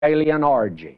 alien orgy.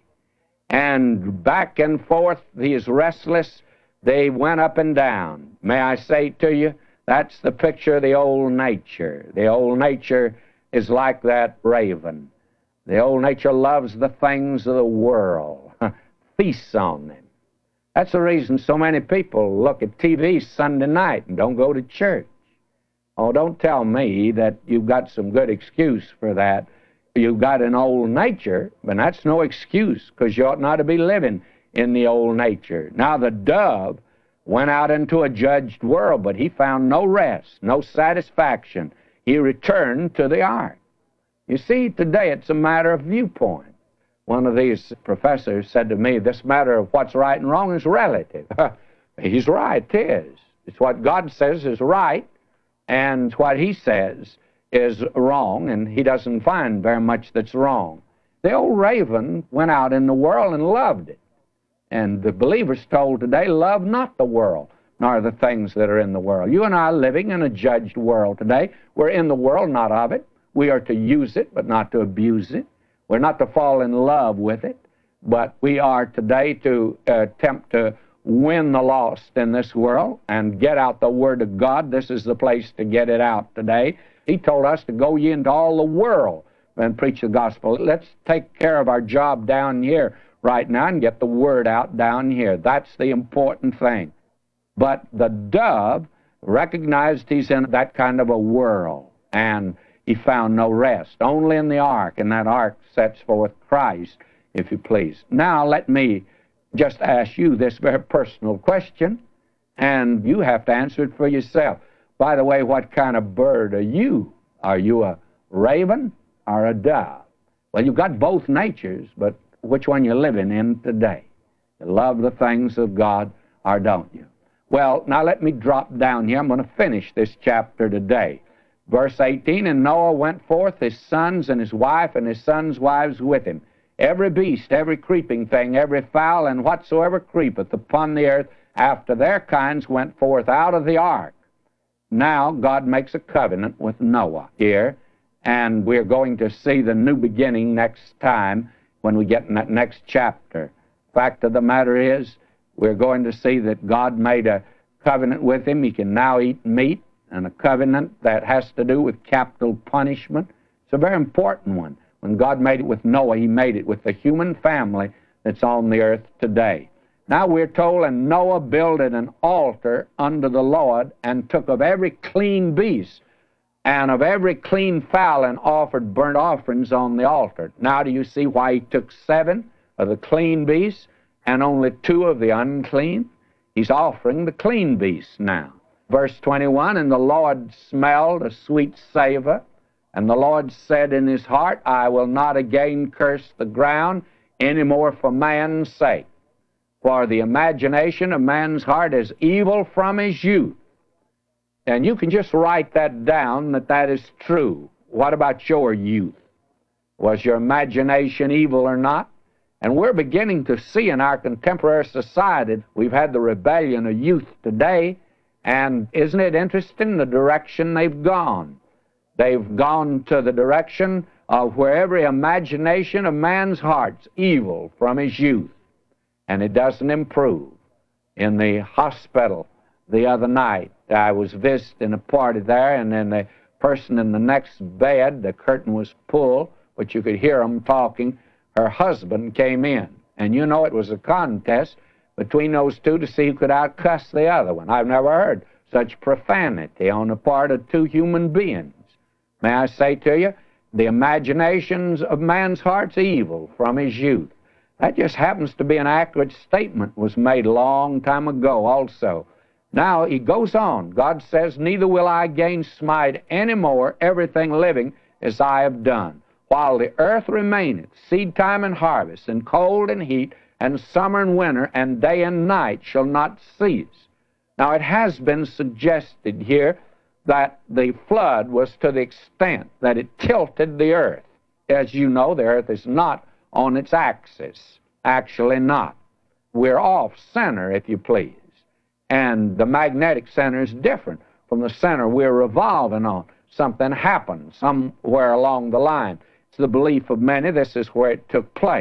And back and forth, these restless, they went up and down. May I say to you, that's the picture of the old nature. The old nature is like that raven. The old nature loves the things of the world, feasts on them. That's the reason so many people look at TV Sunday night and don't go to church. Oh, don't tell me that you've got some good excuse for that. You've got an old nature, but that's no excuse, because you ought not to be living in the old nature. Now, the dove went out into a judged world, but he found no rest, no satisfaction. He returned to the ark. You see, today it's a matter of viewpoint. One of these professors said to me, this matter of what's right and wrong is relative. He's right, it is. It's what God says is right, and what he says is wrong, and he doesn't find very much that's wrong. The old raven went out in the world and loved it. And the believer's told today, love not the world, nor the things that are in the world. You and I are living in a judged world today. We're in the world, not of it. We are to use it, but not to abuse it. We're not to fall in love with it, but we are today to attempt to win the lost in this world and get out the Word of God. This is the place to get it out today. He told us to go ye into all the world and preach the gospel. Let's take care of our job down here right now and get the Word out down here. That's the important thing. But the dove recognized he's in that kind of a world, and he found no rest, only in the ark, and that ark sets forth Christ, if you please. Now let me just ask you this very personal question, and you have to answer it for yourself. By the way, what kind of bird are you? Are you a raven or a dove? Well, you've got both natures, but which one you're living in today? You love the things of God, or don't you? Well, now let me drop down here. I'm going to finish this chapter today. Verse 18, and Noah went forth, his sons and his wife and his sons' wives with him. Every beast, every creeping thing, every fowl, and whatsoever creepeth upon the earth, after their kinds went forth out of the ark. Now God makes a covenant with Noah here, and we're going to see the new beginning next time when we get in that next chapter. Fact of the matter is, we're going to see that God made a covenant with him. He can now eat meat, and a covenant that has to do with capital punishment. It's a very important one. When God made it with Noah, he made it with the human family that's on the earth today. Now we're told, and Noah builded an altar unto the Lord, and took of every clean beast and of every clean fowl, and offered burnt offerings on the altar. Now do you see why he took 7 of the clean beasts and only 2 of the unclean? He's offering the clean beasts now. Verse 21, and the Lord smelled a sweet savor, and the Lord said in his heart, I will not again curse the ground any more for man's sake. For the imagination of man's heart is evil from his youth. And you can just write that down, that is true. What about your youth? Was your imagination evil or not? And we're beginning to see in our contemporary society, we've had the rebellion of youth today, and isn't it interesting the direction they've gone? They've gone to the direction of where every imagination of man's heart's evil from his youth, and it doesn't improve. In the hospital the other night, I was visiting a party there, and then the person in the next bed, the curtain was pulled, but you could hear them talking. Her husband came in, and you know it was a contest between those two to see who could outcuss the other one. I've never heard such profanity on the part of 2 human beings. May I say to you, the imaginations of man's heart's evil from his youth. That just happens to be an accurate statement, was made a long time ago also. Now he goes on. God says, neither will I again smite any more everything living as I have done. While the earth remaineth, seed time and harvest, and cold and heat, and summer and winter, and day and night shall not cease. Now it has been suggested here that the flood was to the extent that it tilted the earth. As you know, the earth is not on its axis. Actually not. We're off center, if you please. And the magnetic center is different from the center we're revolving on. Something happened somewhere along the line. the belief of many, this is where it took place.